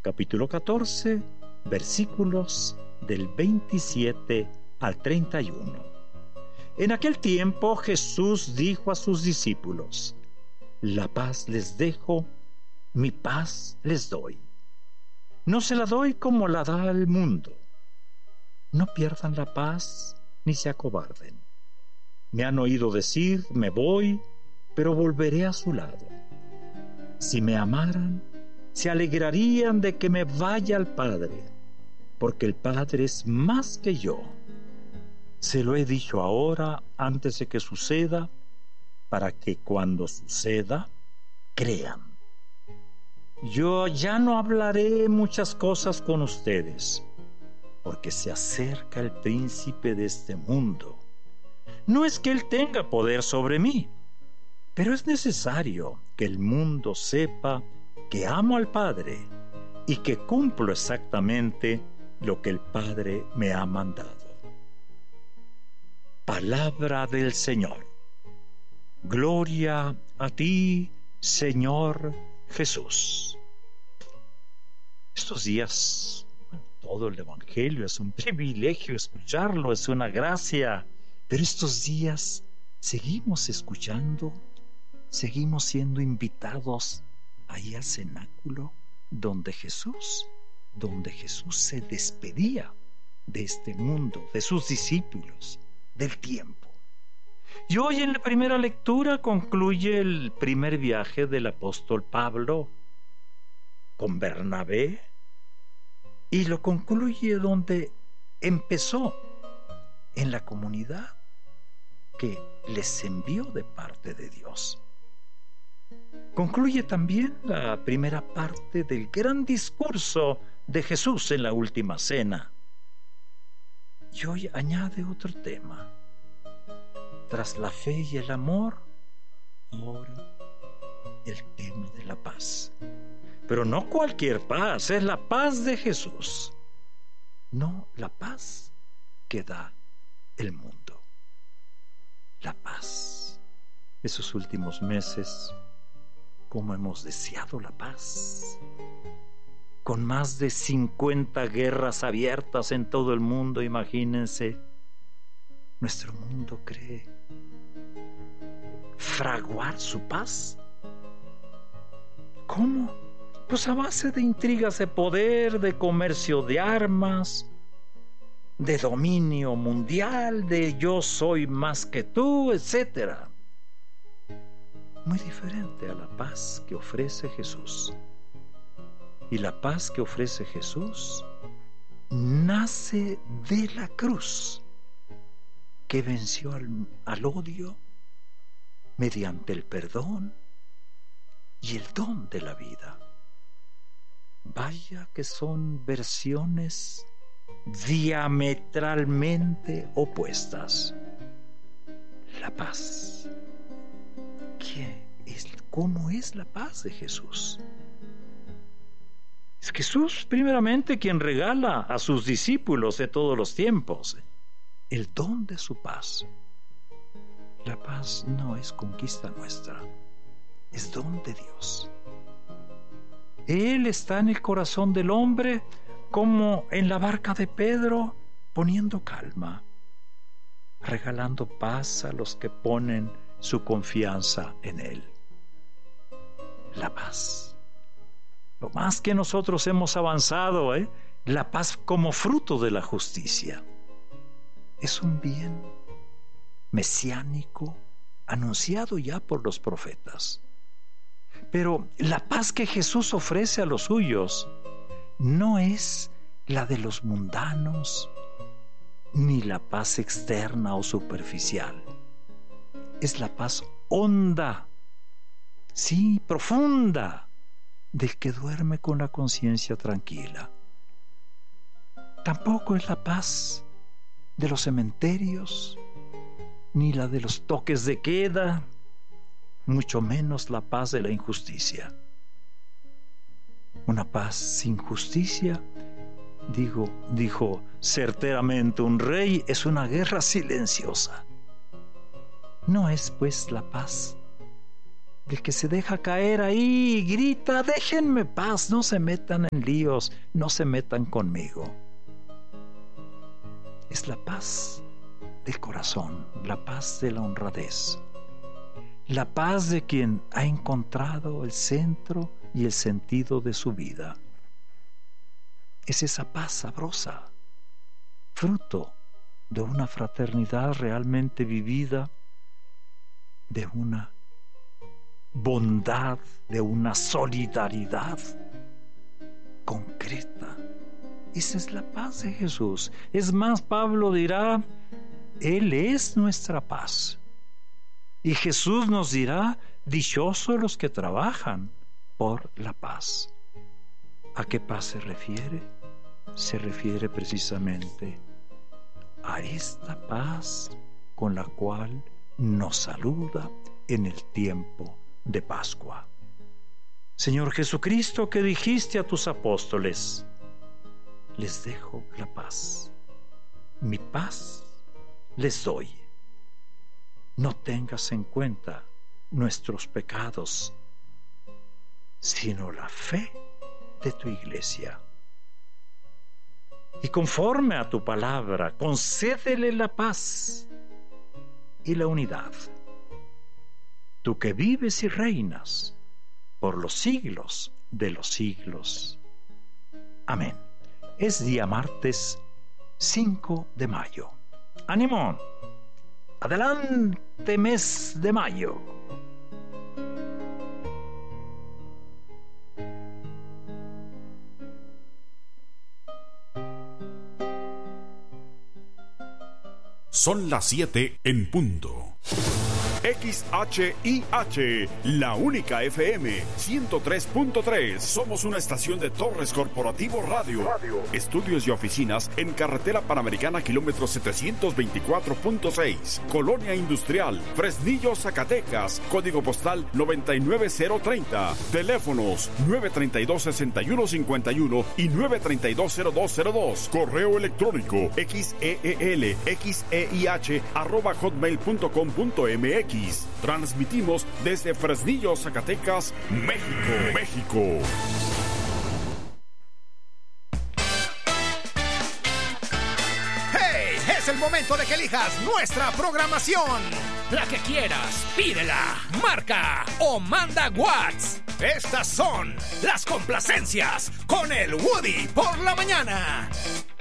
capítulo 14, versículos del 27 al 31. En aquel tiempo Jesús dijo a sus discípulos: La paz les dejo, mi paz les doy. No se la doy como la da el mundo. No pierdan la paz ni se acobarden. Me han oído decir: me voy, pero volveré a su lado. Si me amaran, se alegrarían de que me vaya al Padre, porque el Padre es más que yo. Se lo he dicho ahora, antes de que suceda, para que cuando suceda, crean. Yo ya no hablaré muchas cosas con ustedes, porque se acerca el príncipe de este mundo. No es que él tenga poder sobre mí, pero es necesario que el mundo sepa que amo al Padre y que cumplo exactamente lo que el Padre me ha mandado. Palabra del Señor. Gloria a ti, Señor Jesús. Estos días, todo el Evangelio es un privilegio escucharlo, es una gracia, pero estos días seguimos escuchando, seguimos siendo invitados ahí al cenáculo donde Jesús se despedía de este mundo, de sus discípulos, del tiempo. Y hoy en la primera lectura concluye el primer viaje del apóstol Pablo con Bernabé, y lo concluye donde empezó, en la comunidad que les envió de parte de Dios. Concluye también la primera parte del gran discurso de Jesús en la última cena. Y hoy añade otro tema. Tras la fe y el amor, ahora el tema de la paz. Pero no cualquier paz, es la paz de Jesús, no la paz que da el mundo. La paz. Esos últimos meses, cómo hemos deseado la paz. Con más de 50 guerras abiertas en todo el mundo, imagínense, nuestro mundo cree fraguar su paz. ¿Cómo? Pues a base de intrigas de poder, de comercio de armas, de dominio mundial, de yo soy más que tú, etc. Muy diferente a la paz que ofrece Jesús. Y la paz que ofrece Jesús nace de la cruz, que venció al odio mediante el perdón y el don de la vida. Vaya que son versiones diametralmente opuestas. La paz. ¿Cómo es la paz de Jesús? Es Jesús primeramente quien regala a sus discípulos de todos los tiempos el don de su paz. La paz no es conquista nuestra, es don de Dios. Él está en el corazón del hombre, como en la barca de Pedro, poniendo calma, regalando paz a los que ponen su confianza en Él. La paz. Lo más que nosotros hemos avanzado, la paz como fruto de la justicia. Es un bien mesiánico anunciado ya por los profetas. Pero la paz que Jesús ofrece a los suyos no es la de los mundanos, ni la paz externa o superficial. Es la paz honda, sí, profunda, del que duerme con la conciencia tranquila. Tampoco es la paz de los cementerios, ni la de los toques de queda, mucho menos la paz de la injusticia. Una paz sin justicia, dijo certeramente un rey, es una guerra silenciosa. No es pues la paz El que se deja caer ahí grita: déjenme paz, no se metan en líos, no se metan conmigo. Es la paz del corazón, la paz de la honradez, la paz de quien ha encontrado el centro y el sentido de su vida. Es esa paz sabrosa, fruto de una fraternidad realmente vivida, de una bondad, de una solidaridad concreta. Esa es la paz de Jesús. Es más, Pablo dirá: Él es nuestra paz. Y Jesús nos dirá: dichosos los que trabajan por la paz. ¿A qué paz se refiere? Se refiere precisamente a esta paz con la cual nos saluda en el tiempo de Pascua. Señor Jesucristo, que dijiste a tus apóstoles: les dejo la paz, mi paz les doy. No tengas en cuenta nuestros pecados, sino la fe de tu iglesia. Y conforme a tu palabra, concédele la paz y la unidad. Tú que vives y reinas por los siglos de los siglos. Amén. Es día martes 5 de mayo. ¡Ánimo! ¡Adelante, mes de mayo! Son las 7 en punto. XHIH, la única FM 103.3. Somos una estación de Torres Corporativo Radio. Estudios y oficinas en Carretera Panamericana, kilómetro 724.6. Colonia Industrial, Fresnillo, Zacatecas. Código postal 99030. Teléfonos 932-6151 y 932-0202. Correo electrónico xeelxeih@hotmail.com.mx. Transmitimos desde Fresnillo, Zacatecas, México. ¡Hey! Es el momento de que elijas nuestra programación. La que quieras, pídela, marca o manda WhatsApp. Estas son las complacencias con el Woody por la mañana.